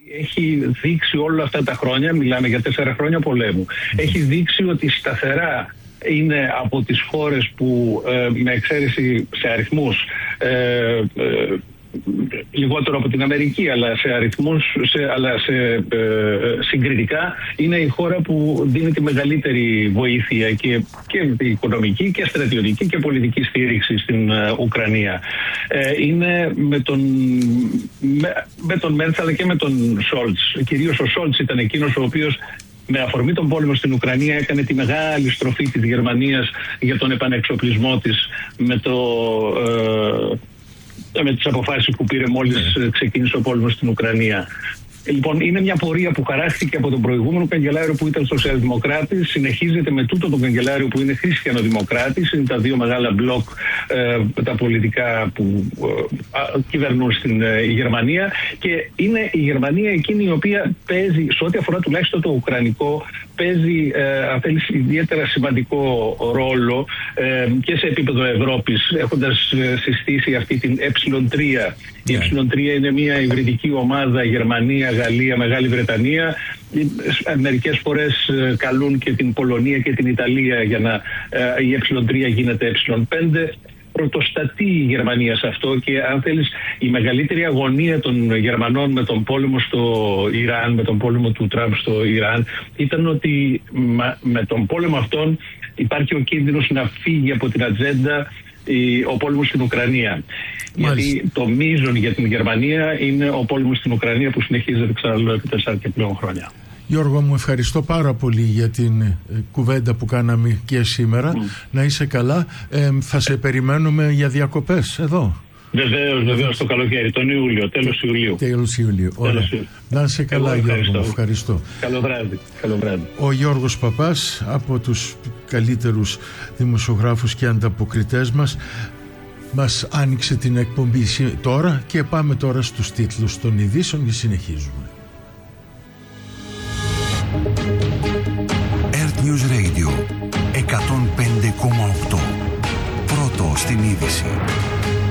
Έχει δείξει όλα αυτά τα χρόνια, μιλάμε για 4 χρόνια πολέμου, έχει δείξει ότι σταθερά είναι από τις χώρες που με εξαίρεση σε αριθμούς λιγότερο από την Αμερική, αλλά σε αριθμούς, συγκριτικά είναι η χώρα που δίνει τη μεγαλύτερη βοήθεια και οικονομική και στρατιωτική και πολιτική στήριξη στην Ουκρανία. Είναι με τον Μέρτς αλλά και με τον Σόλτς. Κυρίως ο Σόλτς ήταν εκείνος ο οποίος με αφορμή τον πόλεμο στην Ουκρανία έκανε τη μεγάλη στροφή της Γερμανίας για τον επανεξοπλισμό της με τις αποφάσεις που πήρε μόλις ξεκίνησε ο πόλεμος στην Ουκρανία. Λοιπόν, είναι μια πορεία που χαράχθηκε από τον προηγούμενο καγκελάριο που ήταν σοσιαλδημοκράτης, συνεχίζεται με τούτο τον καγκελάριο που είναι χριστιανοδημοκράτης. Είναι τα δύο μεγάλα μπλοκ τα πολιτικά που κυβερνούν στην Γερμανία, και είναι η Γερμανία εκείνη η οποία παίζει, σε ό,τι αφορά τουλάχιστον το ουκρανικό, παίζει ιδιαίτερα σημαντικό ρόλο και σε επίπεδο Ευρώπης, έχοντας συστήσει αυτή την Ε3. Η Ε3 είναι μια υβριδική ομάδα Γερμανία, Γαλλία, Μεγάλη Βρετανία. Μερικές φορές καλούν και την Πολωνία και την Ιταλία για να η Ε3 γίνεται Ε5. Πρωτοστατεί η Γερμανία σε αυτό, και αν θέλεις η μεγαλύτερη αγωνία των Γερμανών με τον πόλεμο στο Ιράν, με τον πόλεμο του Τραμπ στο Ιράν, ήταν ότι με τον πόλεμο αυτόν υπάρχει ο κίνδυνος να φύγει από την ατζέντα ο πόλεμος στην Ουκρανία. Μάλιστα. Γιατί το μείζον για την Γερμανία είναι ο πόλεμος στην Ουκρανία που συνεχίζεται ξαναλέω επί 4 και πλέον χρόνια. Γιώργο μου, ευχαριστώ πάρα πολύ για την κουβέντα που κάναμε και σήμερα. Να είσαι καλά. Θα σε περιμένουμε για διακοπές εδώ. Βεβαίως το καλοκαίρι, τον Ιούλιο, τέλος Ιουλίου. Τέλος Ιουλίου. Να είσαι καλά, Γιώργο μου. Ευχαριστώ. Καλό βράδυ. Ο Γιώργος Παπάς, από τους καλύτερους δημοσιογράφους και ανταποκριτές μας άνοιξε την εκπομπή τώρα, και πάμε τώρα στους τίτλους των ειδήσεων και συνεχίζουμε.